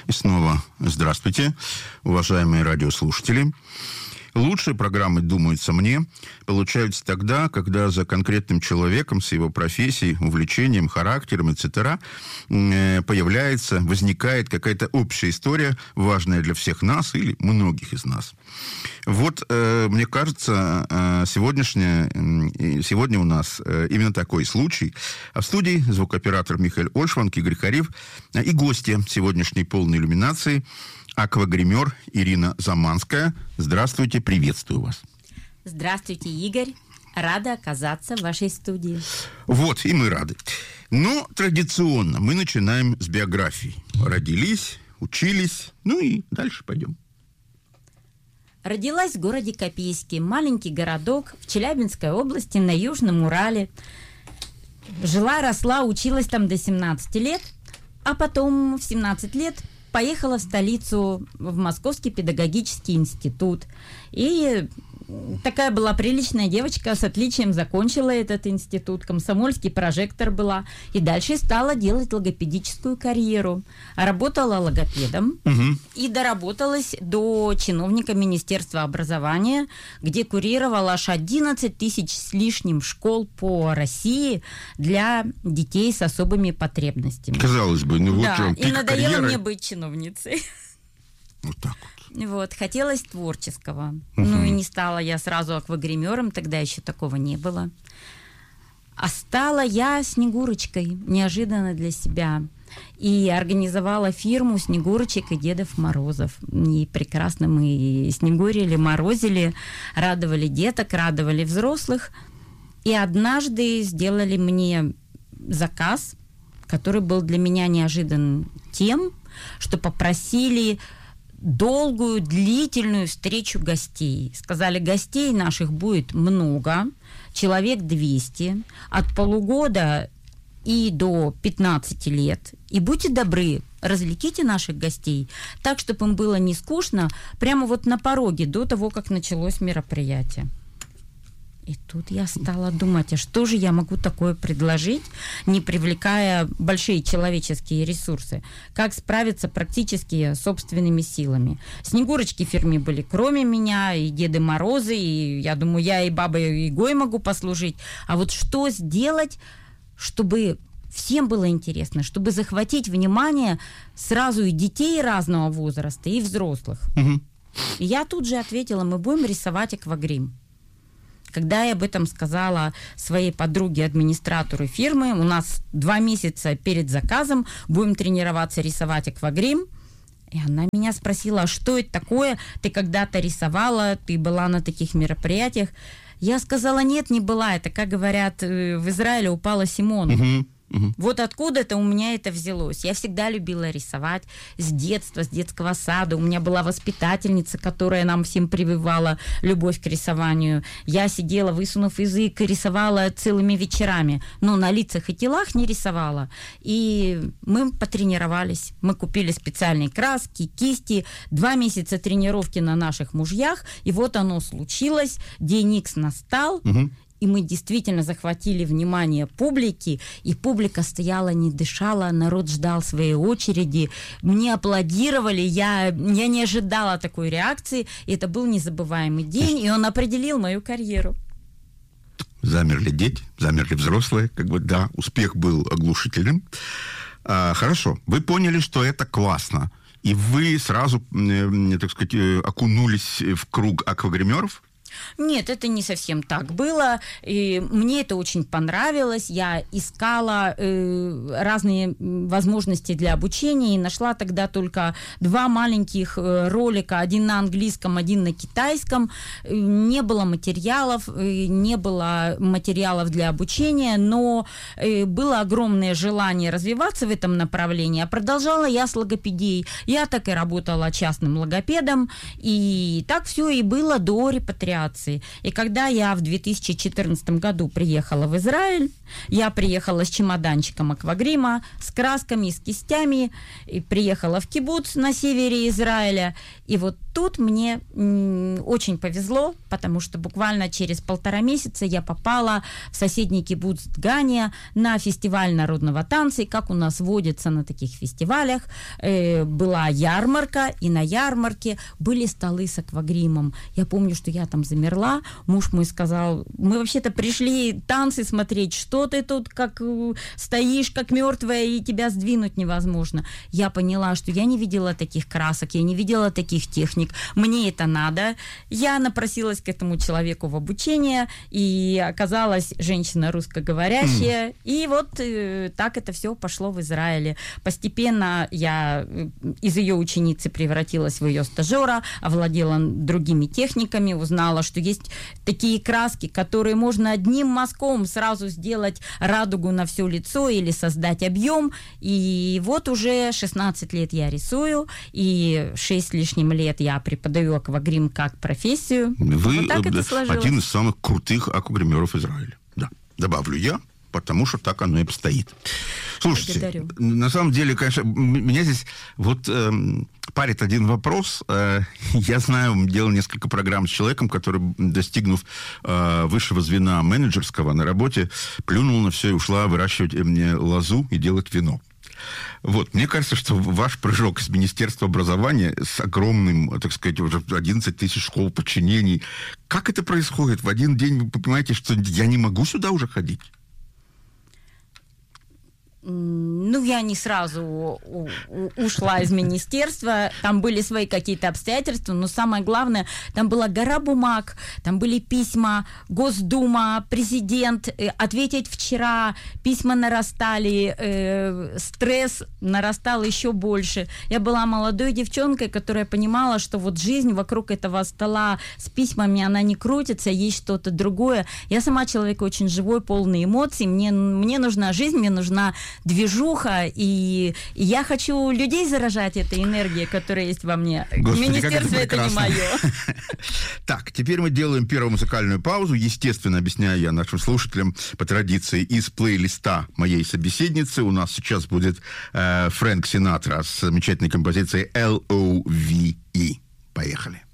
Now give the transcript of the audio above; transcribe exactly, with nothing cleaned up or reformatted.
И снова здравствуйте, уважаемые радиослушатели. Лучшие программы, думается мне, получаются тогда, когда за конкретным человеком с его профессией, увлечением, характером, et cetera появляется, возникает какая-то общая история, важная для всех нас или многих из нас. Вот, э, мне кажется, э, сегодняшняя, э, сегодня у нас э, именно такой случай. А в студии звукооператор Михаил Ольшванг, Игорь Харив э, и гости сегодняшней полной иллюминации аквагример Ирина Заманская. Здравствуйте, приветствую вас. Здравствуйте, Игорь. Рада оказаться в вашей студии. Вот, и мы рады. Но традиционно мы начинаем с биографии. Родились, учились, ну и дальше пойдем. Родилась в городе Копейске, маленький городок в Челябинской области на Южном Урале. Жила, росла, училась там до семнадцати лет, а потом в семнадцать лет поехала в столицу, в Московский педагогический институт. И такая была приличная девочка, с отличием закончила этот институт, комсомольский прожектор была. И дальше стала делать логопедическую карьеру. Работала логопедом угу. и доработалась до чиновника Министерства образования, где курировала аж одиннадцать тысяч с лишним школ по России для детей с особыми потребностями. Казалось бы, ну вот да, вам и надоело карьеры. мне быть чиновницей. Вот так вот. Вот, хотелось творческого. Uh-huh. Ну и не стала я сразу аквагримером, тогда еще такого не было. А стала я Снегурочкой, неожиданно для себя. И организовала фирму Снегурочек и Дедов Морозов. И прекрасно мы снегурили, морозили, радовали деток, радовали взрослых. И однажды сделали мне заказ, который был для меня неожидан тем, что попросили долгую, длительную встречу гостей. Сказали, гостей наших будет много, человек двести, от полугода и до пятнадцати лет. И будьте добры, развлеките наших гостей так, чтобы им было не скучно, прямо вот на пороге, до того, как началось мероприятие. И тут я стала думать, а что же я могу такое предложить, не привлекая большие человеческие ресурсы? Как справиться практически собственными силами? Снегурочки в фирме были кроме меня, и Деды Морозы, и я думаю, я и Бабой Ягой могу послужить. А вот что сделать, чтобы всем было интересно, чтобы захватить внимание сразу и детей разного возраста, и взрослых? Угу. И я тут же ответила, мы будем рисовать аквагрим. Когда я об этом сказала своей подруге, администратору фирмы, у нас два месяца перед заказом будем тренироваться рисовать аквагрим. И она меня спросила, а что это такое? Ты когда-то рисовала, ты была на таких мероприятиях? Я сказала, нет, не была. Это, как говорят, в Израиле упала Симона. Uh-huh. Угу. Вот откуда-то у меня это взялось. Я всегда любила рисовать с детства, с детского сада. У меня была воспитательница, которая нам всем прививала любовь к рисованию. Я сидела, высунув язык, и рисовала целыми вечерами. Но на лицах и телах не рисовала. И мы потренировались. Мы купили специальные краски, кисти. Два месяца тренировки на наших мужьях. И вот оно случилось. День Икс настал. Угу. И мы действительно захватили внимание публики, и публика стояла, не дышала, народ ждал своей очереди, мне аплодировали, я, я не ожидала такой реакции, и это был незабываемый день, и он определил мою карьеру. Замерли дети, замерли взрослые, как бы, да, успех был оглушительным. А, хорошо, вы поняли, что это классно, и вы сразу, э, так сказать, окунулись в круг аквагримеров? Нет, это не совсем так было. И мне это очень понравилось. Я искала э, разные возможности для обучения и нашла тогда только два маленьких э, ролика. Один на английском, один на китайском. Э, не было материалов, э, не было материалов для обучения, но э, было огромное желание развиваться в этом направлении. А продолжала я с логопедией. Я так и работала частным логопедом. И так все и было до репатриации. И когда я в две тысячи четырнадцатом году приехала в Израиль, я приехала с чемоданчиком аквагрима, с красками, с кистями, и приехала в кибуц на севере Израиля. И вот тут мне м, очень повезло, потому что буквально через полтора месяца я попала в соседний кибуц Дгания на фестиваль народного танца. И как у нас водится на таких фестивалях, э, была ярмарка, и на ярмарке были столы с аквагримом. Я помню, что я там замерла, муж мой сказал, мы вообще-то пришли танцы смотреть, что ты тут как стоишь, как мертвая, и тебя сдвинуть невозможно. Я поняла, что я не видела таких красок, я не видела таких техник, мне это надо. Я напросилась к этому человеку в обучение, и оказалась женщина русскоговорящая, mm. и вот э, так это все пошло в Израиле. Постепенно я из ее ученицы превратилась в ее стажера, овладела другими техниками, узнала, что есть такие краски, которые можно одним мазком сразу сделать радугу на все лицо или создать объем. И вот уже шестнадцать лет я рисую, и шесть с лишним лет я преподаю аквагрим как профессию. Вы вот так это сложилось. Один из самых крутых аквагримеров Израиля. Да. Добавлю я, потому что так оно и обстоит. Слушайте, Благодарю. На самом деле, конечно, меня здесь вот э, парит один вопрос. Э, я знаю, делал несколько программ с человеком, который, достигнув э, высшего звена менеджерского на работе, плюнул на все и ушла выращивать э, лозу и делать вино. Вот, мне кажется, что ваш прыжок из Министерства образования с огромным, так сказать, уже одиннадцать тысяч школ подчинений, как это происходит? В один день вы понимаете, что я не могу сюда уже ходить? Ну, я не сразу ушла из министерства, там были свои какие-то обстоятельства, но самое главное, там была гора бумаг, там были письма, Госдума, президент, ответить вчера, письма нарастали, э, стресс нарастал еще больше. Я была молодой девчонкой, которая понимала, что вот жизнь вокруг этого стола с письмами, она не крутится, есть что-то другое. Я сама человек очень живой, полный эмоций, мне, мне нужна жизнь, мне нужна движуха, и, и я хочу людей заражать этой энергией, которая есть во мне. Господи, Министерство это, это не мое. Так, теперь мы делаем первую музыкальную паузу. Естественно, объясняю я нашим слушателям по традиции из плейлиста моей собеседницы. У нас сейчас будет э, Фрэнк Синатра с замечательной композицией эл о ви и. Поехали.